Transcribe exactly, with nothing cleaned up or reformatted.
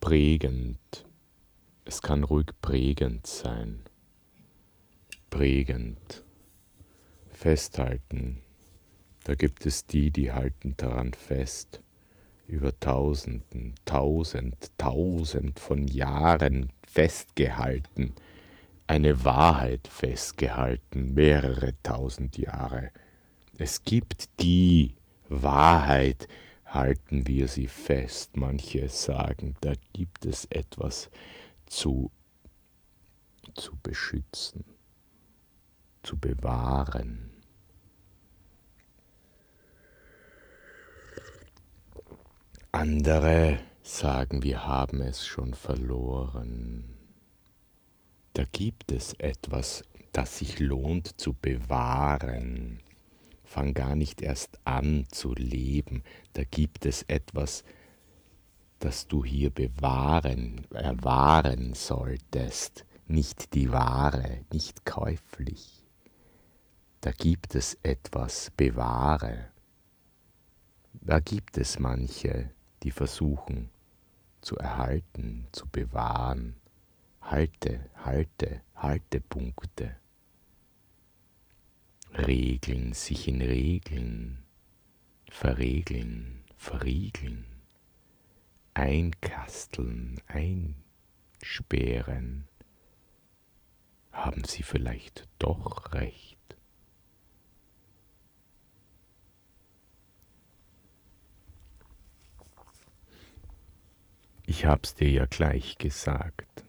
prägend. Es kann ruhig prägend sein. Prägend. Festhalten. Da gibt es die, die halten daran fest. Über Tausenden, Tausend, Tausend von Jahren festgehalten. Eine Wahrheit festgehalten. Mehrere tausend Jahre. Es gibt die Wahrheit, halten wir sie fest. Manche sagen, da gibt es etwas zu, zu beschützen, zu bewahren. Andere sagen, wir haben es schon verloren. Da gibt es etwas, das sich lohnt zu bewahren. Fang gar nicht erst an zu leben. Da gibt es etwas, das du hier bewahren, erwahren solltest. Nicht die Ware, nicht käuflich. Da gibt es etwas, bewahre. Da gibt es manche, die versuchen zu erhalten, zu bewahren. Halte, halte, Haltepunkte. Regeln, sich in Regeln, verregeln, verriegeln, einkasteln, einsperren. Haben sie vielleicht doch recht? Ich hab's dir ja gleich gesagt.